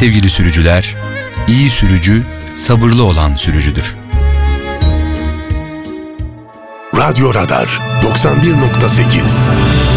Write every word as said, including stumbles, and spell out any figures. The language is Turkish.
Sevgili sürücüler, iyi sürücü, sabırlı olan sürücüdür. Radyo Radar doksan bir nokta sekiz